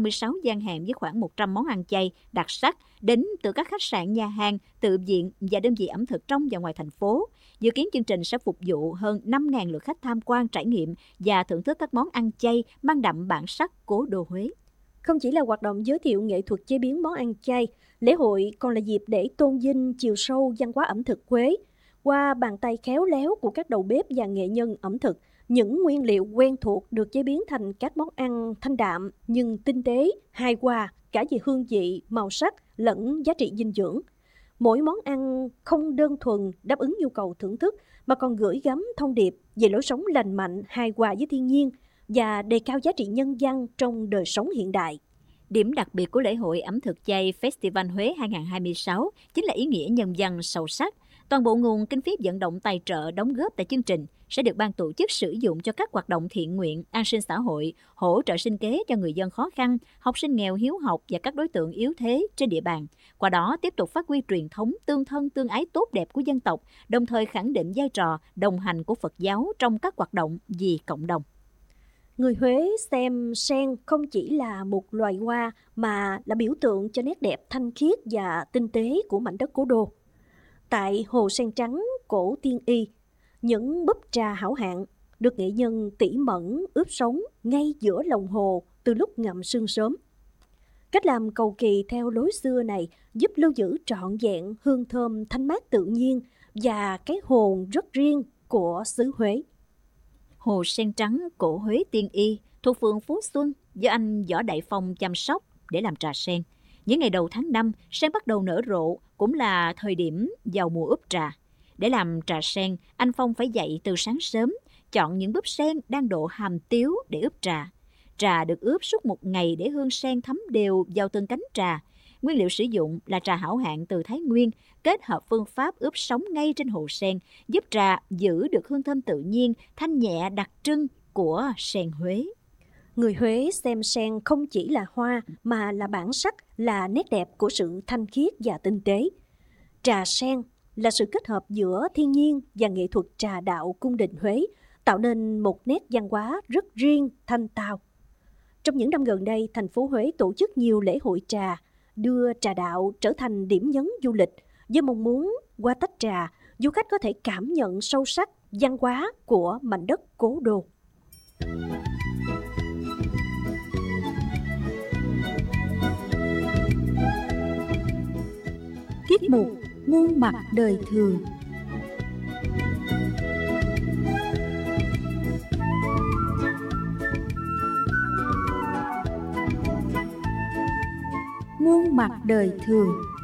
56 gian hàng với khoảng 100 món ăn chay đặc sắc đến từ các khách sạn, nhà hàng, tự viện và đơn vị ẩm thực trong và ngoài thành phố. Dự kiến chương trình sẽ phục vụ hơn 5.000 lượt khách tham quan, trải nghiệm và thưởng thức các món ăn chay mang đậm bản sắc cố đô Huế. Không chỉ là hoạt động giới thiệu nghệ thuật chế biến món ăn chay, lễ hội còn là dịp để tôn vinh chiều sâu văn hóa ẩm thực Huế. Qua bàn tay khéo léo của các đầu bếp và nghệ nhân ẩm thực, những nguyên liệu quen thuộc được chế biến thành các món ăn thanh đạm nhưng tinh tế, hài hòa cả về hương vị, màu sắc lẫn giá trị dinh dưỡng. Mỗi món ăn không đơn thuần đáp ứng nhu cầu thưởng thức mà còn gửi gắm thông điệp về lối sống lành mạnh, hài hòa với thiên nhiên và đề cao giá trị nhân văn trong đời sống hiện đại. Điểm đặc biệt của lễ hội ẩm thực chay Festival Huế 2026 chính là ý nghĩa nhân văn sâu sắc. Toàn bộ nguồn kinh phí vận động tài trợ đóng góp tại chương trình sẽ được ban tổ chức sử dụng cho các hoạt động thiện nguyện, an sinh xã hội, hỗ trợ sinh kế cho người dân khó khăn, học sinh nghèo hiếu học và các đối tượng yếu thế trên địa bàn. Qua đó tiếp tục phát huy truyền thống tương thân tương ái tốt đẹp của dân tộc, đồng thời khẳng định vai trò đồng hành của Phật giáo trong các hoạt động vì cộng đồng. Người Huế xem sen không chỉ là một loài hoa mà là biểu tượng cho nét đẹp thanh khiết và tinh tế của mảnh đất cố đô. Tại Hồ Sen Trắng, cổ Tiên Y, những búp trà hảo hạng được nghệ nhân tỉ mẩn ướp sống ngay giữa lòng hồ từ lúc ngậm sương sớm. Cách làm cầu kỳ theo lối xưa này giúp lưu giữ trọn vẹn hương thơm thanh mát tự nhiên và cái hồn rất riêng của xứ Huế. Hồ Sen Trắng cổ Huế Tiên Y thuộc phường Phú Xuân do anh Võ Đại Phong chăm sóc để làm trà sen. Những ngày đầu tháng 5, sen bắt đầu nở rộ, cũng là thời điểm vào mùa ướp trà. Để làm trà sen, anh Phong phải dậy từ sáng sớm, chọn những búp sen đang độ hàm tiếu để ướp trà. Trà được ướp suốt một ngày để hương sen thấm đều vào từng cánh trà. Nguyên liệu sử dụng là trà hảo hạng từ Thái Nguyên, kết hợp phương pháp ướp sống ngay trên hồ sen, giúp trà giữ được hương thơm tự nhiên, thanh nhẹ đặc trưng của sen Huế. Người Huế xem sen không chỉ là hoa mà là bản sắc, là nét đẹp của sự thanh khiết và tinh tế. Trà sen là sự kết hợp giữa thiên nhiên và nghệ thuật trà đạo cung đình Huế, tạo nên một nét văn hóa rất riêng, thanh tao. Trong những năm gần đây, thành phố Huế tổ chức nhiều lễ hội trà, đưa trà đạo trở thành điểm nhấn du lịch, với mong muốn qua tách trà, du khách có thể cảm nhận sâu sắc văn hóa của mảnh đất cố đô. Tiết mục Muôn mặt đời thường. Muôn mặt đời thường.